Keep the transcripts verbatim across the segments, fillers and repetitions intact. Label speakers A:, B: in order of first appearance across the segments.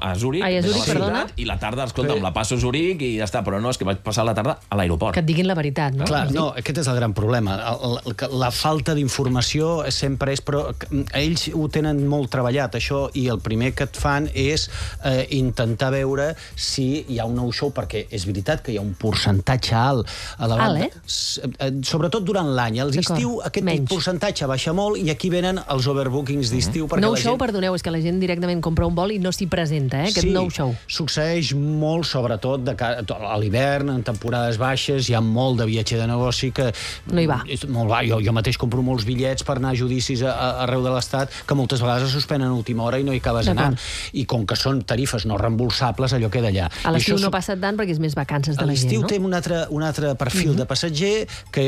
A: a Zúrich,
B: Ai, a Zúrich,
A: a la
B: perdona.
A: ciutat, i la tarda, escolta, la passo a Zúrich i ja està, però no, és que vaig passar la tarda a l'aeroport.
B: Que et diguin la veritat, no?
C: Clar, no, aquest és el gran problema. La, la, la falta d'informació sempre és... Però ells ho tenen molt treballat, això, i el primer que et fan és eh, intentar veure si hi ha un nou show, perquè és veritat que hi ha un percentatge alt a la banda.
B: Alt, eh?
C: Sobretot durant l'any. Als estiu aquest
B: menys.
C: percentatge baixa molt i aquí venen els overbookings d'estiu.
B: Mm-hmm. Nou show, gent... perdoneu, és que la gent directament compra un vol i no s'hi presenta, eh, aquest
C: sí,
B: nou show.
C: Succeeix molt, sobretot de ca... a l'hivern, en temporades baixes, hi ha molt de viatger de negoci que...
B: No hi va.
C: Molt va. Jo, jo mateix compro molts bitllets per anar a judicis a, a, arreu de l'Estat que moltes vegades es suspenen a última hora i no hi acabes anant. I com que són tarifes no reembolsables, allò queda allà.
B: A l'estiu
C: això...
B: no passa tant perquè és més vacances de la gent, no?
C: A l'estiu té un altre, un altre perfil mm-hmm. de passatger que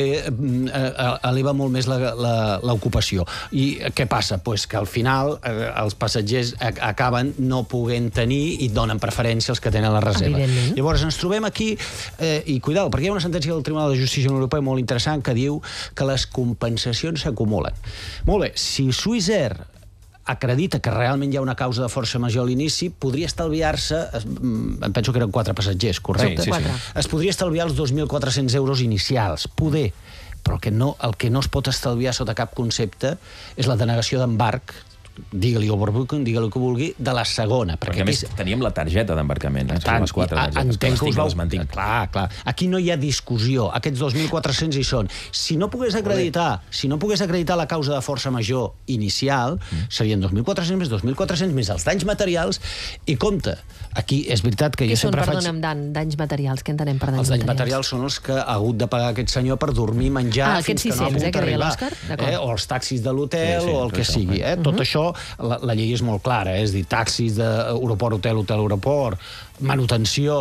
C: eh, eleva molt més l'ocupació. I què passa? Pues que al final eh, els passatgers acaben no podent tenir i donen preferència als que tenen la reserva. Llavors ens trobem aquí, eh, i cuidado, perquè hi ha una sentència del Tribunal de Justícia Europea molt interessant que diu que les compensacions s'acumulen. Molt bé, si Swissair acredita que realment hi ha una causa de força major a l'inici, podria estalviar-se, em penso que eren quatre passatgers, correcte?
A: Sí, sí, sí.
C: Es podria estalviar els dos mil quatre-cents euros inicials, poder, però el que, no, el que no es pot estalviar sota cap concepte és la denegació d'embarc, digue-li overbooking, digue-li el que vulgui, de la segona.
A: Perquè, perquè a més, és... teníem la targeta d'embarcament. Eh?
C: Tant,
A: les quatre
C: targetes, que us vau...
A: les
C: clar, clar. Aquí no hi ha discussió. Aquests dos mil quatre-cents hi són. Si no pogués acreditar, si no pogués acreditar la causa de força major inicial, mm. serien dos mil quatre-cents més dos mil quatre-cents més els danys materials, i compte, aquí és veritat que jo sempre faig...
B: Què són, perdona'm, danys materials? Què entenem per danys
C: materials? Els danys
B: materials
C: materials són els que ha hagut de pagar aquest senyor per dormir, menjar,
B: ah,
C: fins que no ha pogut
B: eh,
C: arribar.
B: Eh?
C: O els taxis de l'hotel,
A: sí, sí,
C: o el que sigui. Eh? Tot uh-huh. això, la, la llei és molt clara, eh? És dir, taxis d'aeroport, hotel, hotel, aeroport, manutenció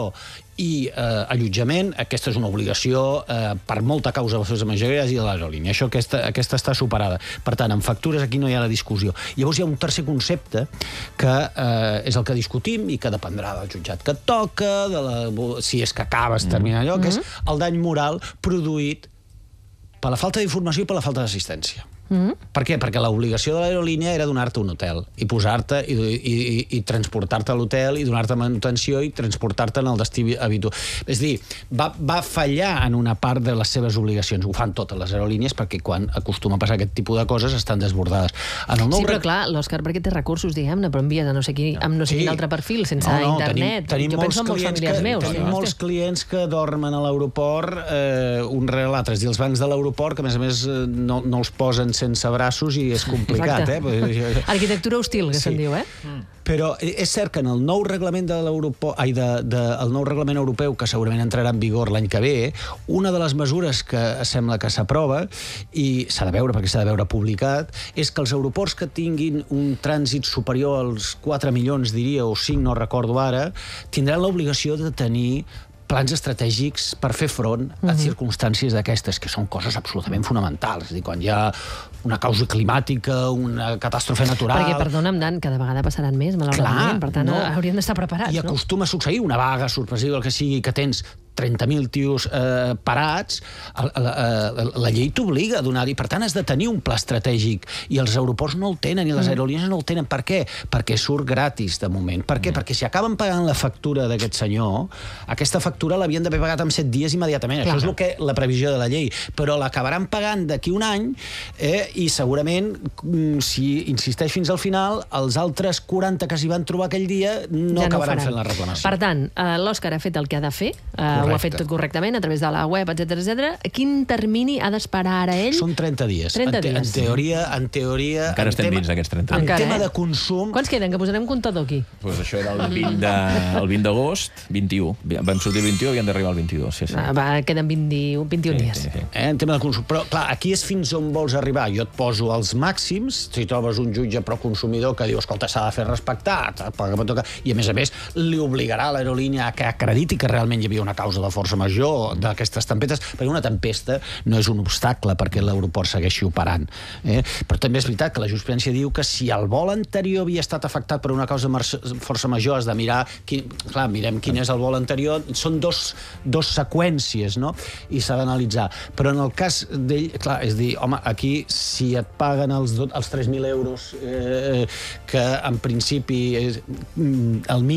C: i eh, allotjament, aquesta és una obligació eh, per molta causa de força major i de l'aerolínia. Això, aquesta, aquesta està superada. Per tant, en factures aquí no hi ha la discussió. Llavors hi ha un tercer concepte que eh, és el que discutim i que dependrà del jutjat que et toca, de la, si és que acabes mm. terminant allò, que és el dany moral produït per la falta d'informació i per la falta d'assistència. Mm-hmm. Per què? Perquè l'obligació de l'aerolínia era donar-te un hotel i posar-te i, i, i, i transportar-te a l'hotel i donar-te manutenció i transportar-te en el destí habitual. És a dir, va, va fallar en una part de les seves obligacions. Ho fan totes les aerolínies perquè quan acostuma a passar aquest tipus de coses estan desbordades. En el nou
B: sí, però clar, l'Òscar perquè té recursos, diguem-ne, però envia de no sé quin, amb no sé sí. quin altre perfil, sense no, no, internet.
C: Tenim, tenim
B: jo penso en molts familiars
C: que,
B: meus.
C: Tenim
B: sí,
C: molts hòstia. clients que dormen a l'aeroport eh, un rere l'altre. És dir, els bancs de l'aeroport, que a més a més no, no els posen sense braços i és complicat,
B: exacte.
C: eh?
B: Arquitectura hostil, que sí. se'n diu, eh?
C: Mm. Però és cert que en el nou reglament de l'aeroport, ai, de, de, el nou reglament europeu, que segurament entrarà en vigor l'any que ve, una de les mesures que sembla que s'aprova, i s'ha de veure perquè s'ha de veure publicat, és que els aeroports que tinguin un trànsit superior als quatre milions, diria, o cinc, no recordo ara, tindran l'obligació de tenir plans estratègics per fer front a uh-huh. circumstàncies d'aquestes, que són coses absolutament fonamentals. És a dir, quan hi ha una causa climàtica, una catàstrofe natural...
B: Perquè, perdona'm, Dan, cada vegada passaran més, malauradament, per tant, no. haurien d'estar preparats,
C: I
B: no?
C: acostuma a succeir una vaga sorpresiva, el que sigui, que tens trenta mil tios eh, parats, la, la, la llei t'obliga a donar-hi. Per tant, has de tenir un pla estratègic, i els aeroports no el tenen, i les aerolínies no el tenen. Per què? Perquè surt gratis, de moment. Per què? Mm. Perquè si acaben pagant la factura d'aquest senyor, aquesta factura l'havien d'haver pagat en set dies immediatament. Clar. Això és el que, la previsió de la llei. Però l'acabaran pagant d'aquí un any, eh, i segurament, si insisteix fins al final, els altres quaranta que s'hi van trobar aquell dia no ja acabaran no fent la reclamació.
B: Per tant, eh, l'Òscar ha fet el que ha de fer, eh, ho ha fet tot correctament, a través de la web, etcètera, etcètera. Quin termini ha d'esperar ara ell?
C: Són trenta dies.
B: trenta dies.
C: En, en teoria, en teoria...
A: Encara estem dins d'aquests trenta dies.
C: En
B: Encara,
C: tema
B: eh?
C: de consum...
B: Quants queden? Que posarem comptador aquí.
A: Pues això era el vint d'agost, vint-i-u. Vam sortir el vint-i-u i hem d'arribar al vint-i-dos. Sí, sí.
B: Va, queden vint-i-un, vint-i-un sí, dies. Sí, sí.
C: Eh, en tema de consum. Però, clar, aquí és fins on vols arribar. Jo et poso els màxims, si trobes un jutge pro-consumidor que diu, escolta, s'ha de fer respectar, i a més a més li obligarà a l'aerolínia a que acrediti que realment hi havia una causa de força major d'aquestes tempetes, perquè una tempesta no és un obstacle perquè l'aeroport segueixi operant. Eh? Però també és veritat que la jurisprudència diu que si el vol anterior havia estat afectat per una causa de força major, has de mirar, quin, clar, mirem quin és el vol anterior, són dos, dos seqüències, no? I s'ha d'analitzar. Però en el cas d'ell, clar, és dir, home, aquí si et paguen els, els tres mil euros eh, que en principi és, el mínim